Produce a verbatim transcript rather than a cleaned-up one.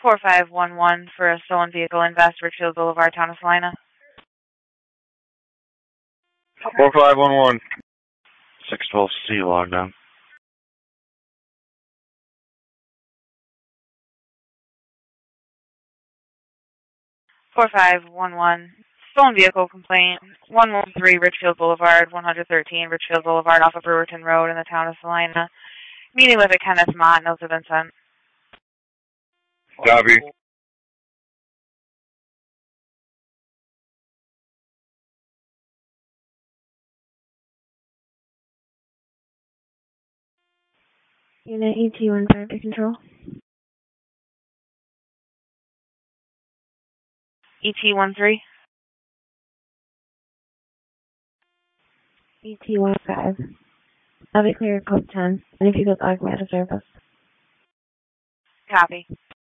four five one one for a stolen vehicle in West Richfield Boulevard, Town of Salina. four five one one. six twelve C logged on. four five one one. Stolen vehicle complaint. one one three Richfield Boulevard, one thirteen Richfield Boulevard off of Brewerton Road in the Town of Salina. Meeting with a Kenneth Mott. Notes have been sent. Copy. Unit E T one five to control. E T one three. E T one five. I'll be clear code ten, and if you could augment a service. Copy.